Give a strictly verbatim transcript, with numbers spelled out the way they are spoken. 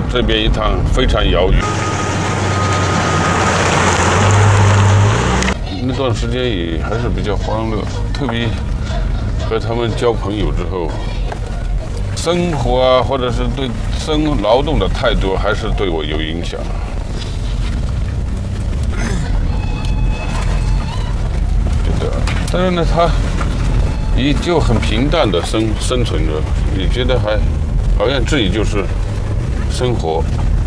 这边一趟非常遥远。那段时间也还是比较欢乐，特别和他们交朋友之后，生活啊，或者是对生劳动的态度，还是对我有影响。对的，但是呢，他也就很平淡的生生存着，也觉得还好像自己就是生活。